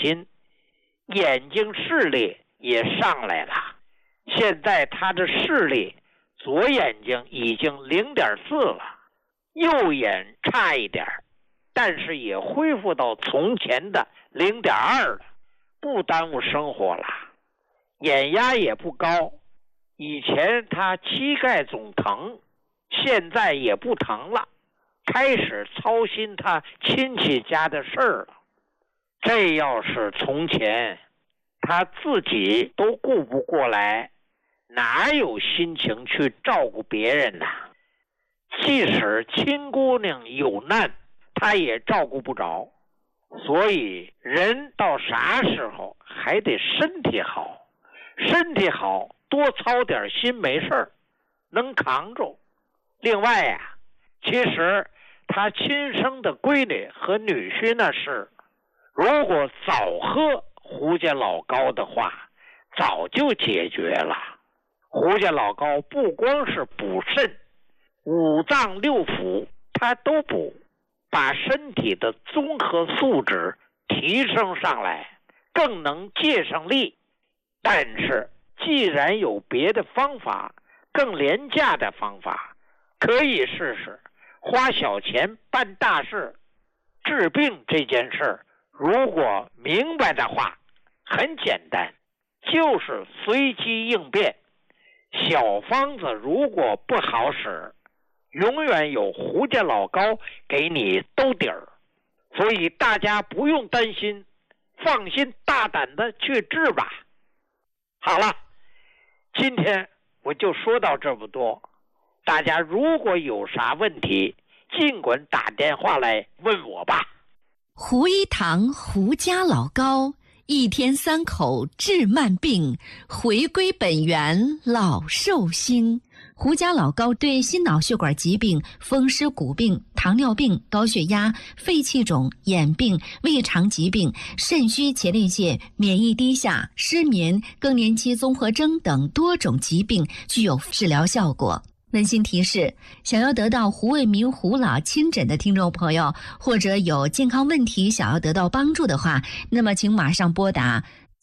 心，眼睛视力也上来了。现在他的视力，左眼睛已经 0.4 了，右眼差一点，但是也恢复到从前的 0.2 了，不耽误生活了。眼压也不高，以前他膝盖总疼，现在也不疼了，开始操心他亲戚家的事儿了。这要是从前，他自己都顾不过来，哪有心情去照顾别人呢？即使亲姑娘有难，他也照顾不着。所以人到啥时候还得身体好，身体好多操点心没事儿，能扛住。另外呀，其实他亲生的闺女和女婿那事，如果早喝胡家老高的话，早就解决了。胡家老高不光是补肾，五脏六腑他都补，把身体的综合素质提升上来，更能借上力。但是既然有别的方法，更廉价的方法，可以试试花小钱办大事。治病这件事如果明白的话，很简单，就是随机应变。小方子如果不好使，永远有胡家老高给你兜底儿。所以大家不用担心，放心大胆的去治吧。好了，今天我就说到这么多。大家如果有啥问题，尽管打电话来问我吧。 胡一堂胡家老高，一天3口治慢病，回归本源老寿星。胡家老高对心脑血管疾病、风湿骨病、糖尿病、高血压、肺气肿、眼病、胃肠疾病、肾虚前列腺、免疫低下、失眠、更年期综合征等多种疾病具有治疗效果。温馨提示，想要得到胡卫民胡老亲诊的听众朋友，或者有健康问题想要得到帮助的话，那么请马上拨打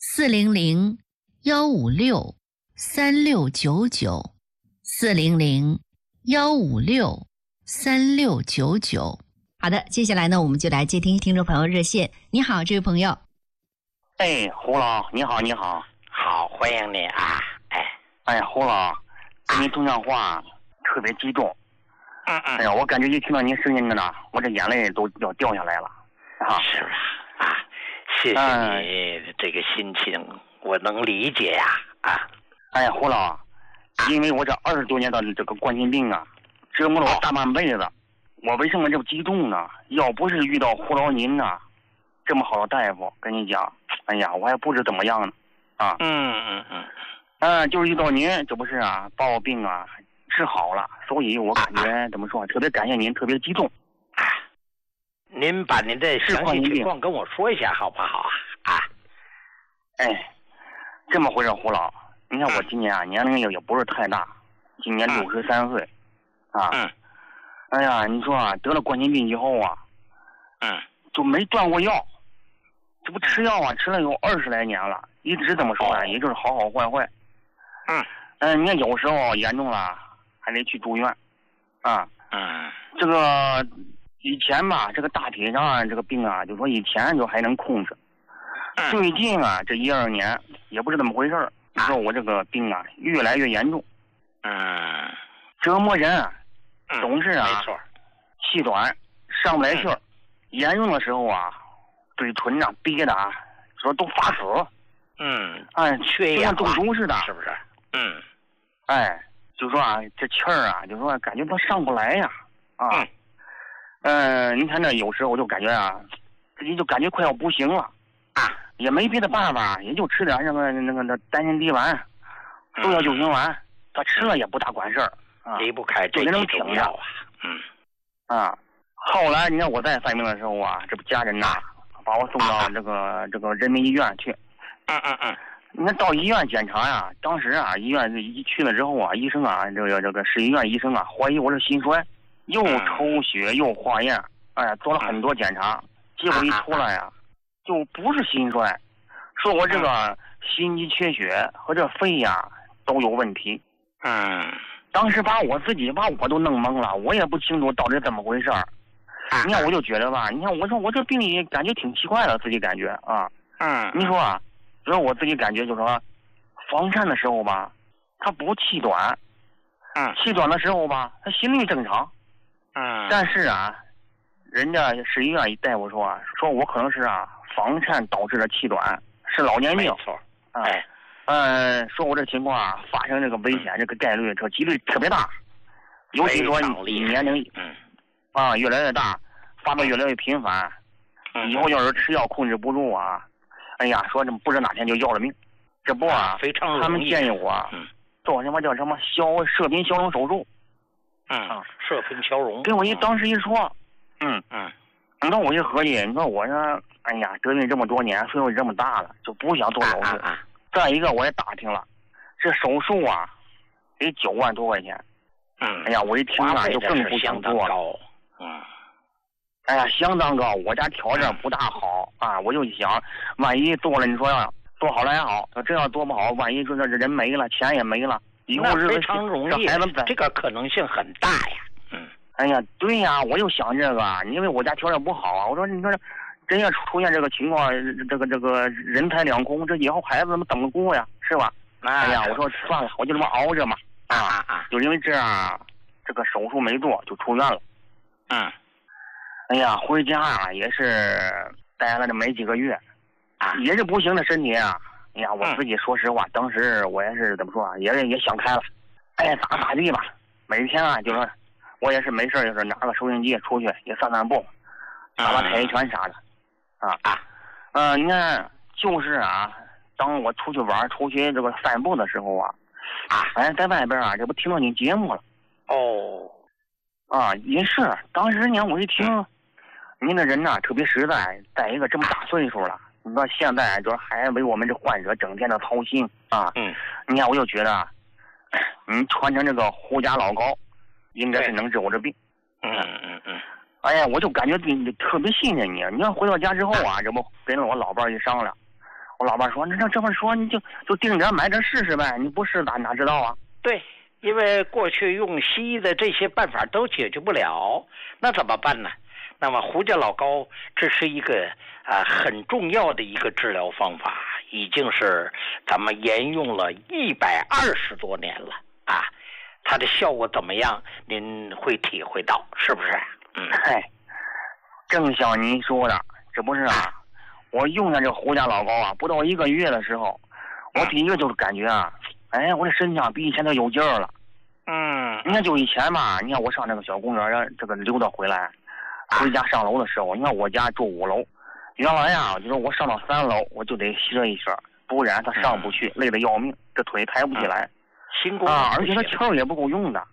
400-156-3699 400-156-3699。好的，接下来呢，我们就来接听听众朋友热线。你好，这位朋友。 哎，胡老，你好，你好。 好，欢迎你啊。 哎，胡老，跟你通电话特别激动。哎呀，我感觉一听到您声音呢，我这眼泪都要掉下来了。 是吧？谢谢你这个心情，我能理解呀。 哎呀，胡老，因为我这20多年的这个冠心病啊，折磨了我大半辈子。我为什么这么激动呢？要不是遇到胡老您呢，这么好的大夫，跟你讲，哎呀，我还不知怎么样呢。就是遇到您，这不是啊，把我病啊治好了，所以我感觉怎么说，特别感谢您，特别激动。 您把您的详细情况跟我说一下好不好啊？ 这么回事，胡老，你看我今年啊年龄也不是太大，今年63岁哎呀，你说啊，得了冠心病以后啊，就没断过药，这不吃药啊，吃了有20来年了，一直怎么说啊，也就是好好坏坏。你看有时候严重了还得去住院这个以前吧，这个大体上这个病啊，就说以前就还能控制，最近啊这1-2年也不知怎么回事，你说我这个病啊越来越严重，折磨人，总是啊没错， 气短，上不来气儿，严重的时候啊，嘴唇啊憋的啊，说都发紫， 缺就像中毒似的， 是不是？ 就说啊，这气儿啊，就说感觉都上不来呀，你看这有时候我就感觉啊，自己就感觉快要不行了，也没别的办法，也就吃点那个丹参滴丸，都要救心丸，他吃了也不大管事儿， 离不开这几种药后来你看我在犯病的时候啊，这不家人呐把我送到这个人民医院去，你看到医院检查呀，当时啊医院一去了之后啊，医生啊这个市医院医生啊怀疑我是心衰，又抽血又化验，做了很多检查，结果一出来呀， 就不是心衰，说我这个心肌缺血和这肺呀都有问题。当时把我都弄懵了，我也不清楚到底怎么回事儿。你看我就觉得吧，你看我说我这病里感觉挺奇怪的，自己感觉啊。你说啊，就是我自己感觉就是说，房颤的时候吧，他不气短。气短的时候吧，他心率正常。但是啊，人家市医院一大夫说我可能是房颤导致的气短，是老年病。 没错。 说我这情况发生这个危险，这个概率，这个几率特别大。尤其说你年龄越来越大，发作越来越频繁，以后要是吃药控制不住哎呀，说这不知哪天就要了命。这不非常容易。 他们建议我做什么叫什么射频消融手术。 射频消融。 给我当时一说，你说我一合计，你说我说，哎呀，得病这么多年，岁数这么大了，就不想做手术。再一个，我也打听了，这手术得9万多块钱。哎呀，我一听就更不想做了。哎呀，相当高，我家条件不大好我就想，万一做了，你说要做好了还好，这要做不好，万一说这人没了，钱也没了，以后日子非常容易，这个可能性很大呀。 哎呀，对呀，我就想这个，因为我家条件不好我说你说真要出现这个情况，这个人财两空，这以后孩子怎么怎么过呀，是吧？哎呀，我说算了，我就这么熬着嘛。就因为这样，这个手术没做就出院了。哎呀，回家也是待了这没几个月，也是不行的身体哎呀，我自己说实话，当时我也是怎么说也想开了，咋地吧，每天就说我也是没事就是拿个收音机出去也散散步，打打太极拳啥的。你看就是当我出去玩出去这个散步的时候在外边这不听到你节目了。也是当时我一听您的人特别实在，再一个这么大岁数了，你说现在就是还为我们这患者整天的操心你看我就觉得你传承这个胡家老高应该是能治我这病。哎呀，我就感觉特别信任你。你要回到家之后这不跟我老伴一商量，我老伴说那这么说你就定点买点试试呗，你不试哪知道对，因为过去用西医的这些办法都解决不了，那怎么办呢？那么胡家老高这是一个很重要的一个治疗方法，已经是咱们沿用了120多年了它的效果怎么样您会体会到，是不是？ 正像您说的，这不是我用上这胡家老高不到1个月的时候，我第一个就是感觉我这身上比以前都有劲儿了。你看就以前嘛，你看我上这个小公园这个溜达回来，回家上楼的时候，你看我家住5楼，原来就说我上到3楼我就得歇一歇，不然他上不去，累得要命，这腿抬不起来。而且他气儿也不够用的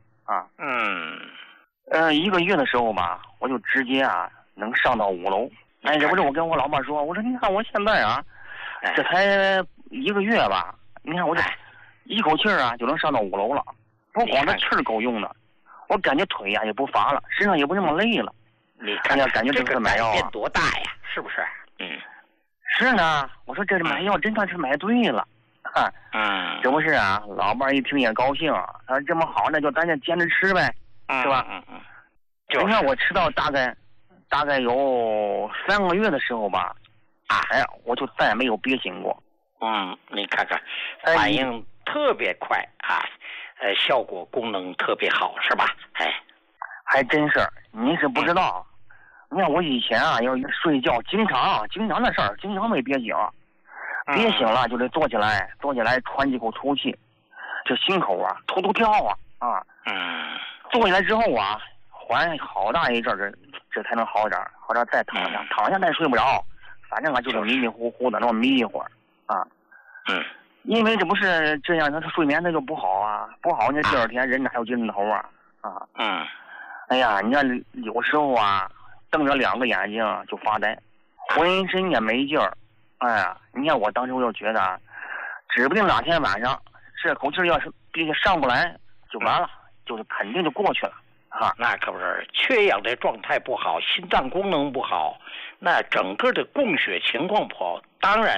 1个月的时候吧，我就直接能上到5楼。这不是我跟我老伴说，我说你看我现在这才1个月吧，你看我这一口气就能上到5楼了，不光这气儿够用的，我感觉腿也不乏了，身上也不那么累了。 你看感觉这个买药变多大呀，是不是？ 是呢，我说这买药真算是买对了。这不是老伴一听也高兴，他说这么好，那就咱就坚持吃呗，是吧？你看我吃到大概有3个月的时候吧，我就再也没有憋醒过。 你看看，反应特别快效果功能特别好，是吧？ 还真是，您是不知道。你看我以前要睡觉，经常的事儿，经常没憋醒，憋醒了就得坐起来喘几口粗气，这心口突突跳坐起来之后缓好大一阵儿，这才能好点儿，再躺下再睡不着，反正就是迷迷糊糊的那么迷一会儿因为这不是这样，他睡眠他就不好不好，那第二天人哪有精神头哎呀，你看有时候瞪着2个眼睛就发呆，浑身也没劲儿。你看我当时我就觉得，指不定哪天晚上这口气要是必须上不来就完了，就是肯定就过去了。 啊， 那可不是，缺氧的状态不好，心脏功能不好，那整个的供血情况不好，当然